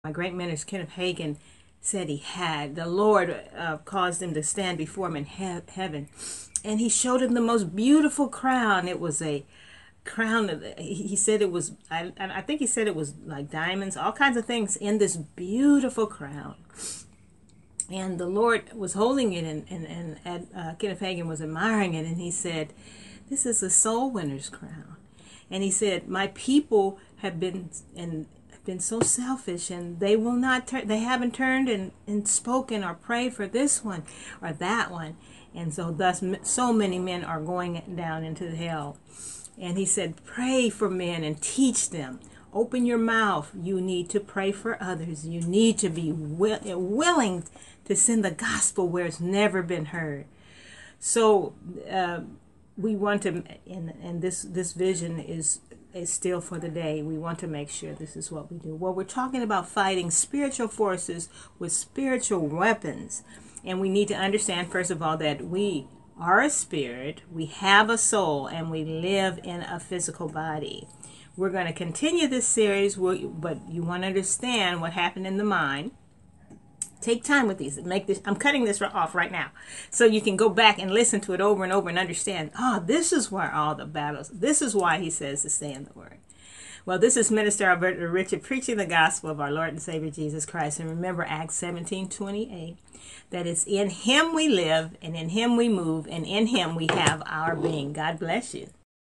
My great mentor, Kenneth Hagin, said he had. The Lord caused him to stand before him in heaven. And he showed him the most beautiful crown. It was a crown. He said it was, I think he said it was like diamonds, all kinds of things in this beautiful crown. And the Lord was holding it, and Kenneth Hagin was admiring it. And he said, "This is a soul winner's crown." And he said, "My people have been so selfish, and they will not turn. They haven't turned and spoken or prayed for this one or that one, and so thus so many men are going down into hell." And he said, "Pray for men and teach them. Open your mouth. You need to pray for others. You need to be willing to send the gospel where it's never been heard." So we want to, and this vision is still for the day. We want to make sure this is what we do. Well, we're talking about fighting spiritual forces with spiritual weapons. And we need to understand, first of all, that we are a spirit, we have a soul, and we live in a physical body. We're going to continue this series, but you want to understand what happened in the mind. Take time with these. I'm cutting this off right now, so you can go back and listen to it over and over and understand. This is where all the battles. This is why he says to stay in the Word. Well, this is Minister Alberta Richard preaching the gospel of our Lord and Savior Jesus Christ. And remember Acts 17:28, that it's in Him we live, and in Him we move, and in Him we have our being. God bless you.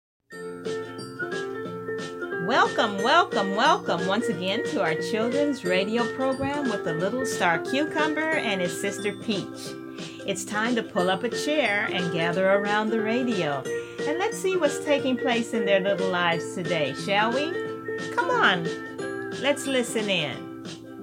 Welcome once again to our children's radio program with the little star cucumber and his sister Peach. It's time to pull up a chair and gather around the radio. And let's see what's taking place in their little lives today, shall we? Come on, let's listen in.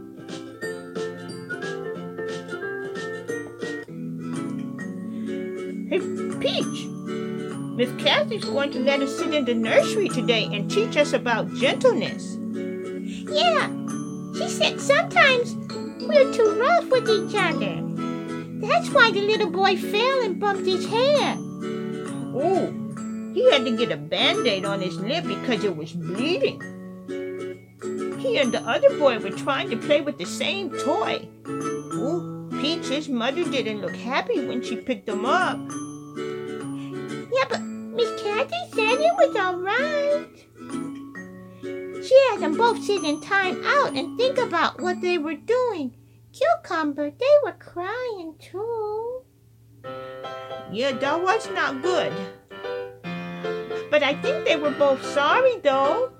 Hey, Peach! Miss Kathy's going to let us sit in the nursery today and teach us about gentleness. Yeah, she said sometimes we're too rough with each other. That's why the little boy fell and bumped his head. Oh, he had to get a Band-Aid on his lip because it was bleeding. He and the other boy were trying to play with the same toy. Oh, Peach's mother didn't look happy when she picked them up. Yeah, but Miss Kathy said it was all right. She had them both sit in time out and think about what they were doing. Cucumber, they were crying too. Yeah, that was not good. But I think they were both sorry, though.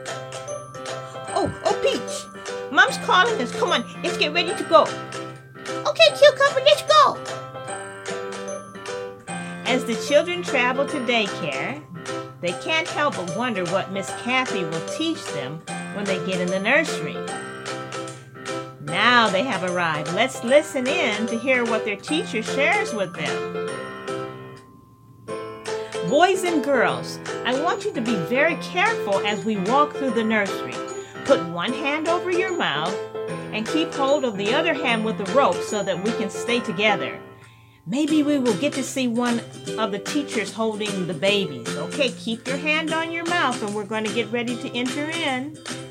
Oh, Peach, Mom's calling us. Come on, let's get ready to go. Okay, Cucumber, let's go. As the children travel to daycare, they can't help but wonder what Miss Kathy will teach them when they get in the nursery. Now they have arrived. Let's listen in to hear what their teacher shares with them. Boys and girls, I want you to be very careful as we walk through the nursery. Put one hand over your mouth and keep hold of the other hand with the rope so that we can stay together. Maybe we will get to see one of the teachers holding the babies. Okay, keep your hand on your mouth and we're going to get ready to enter in.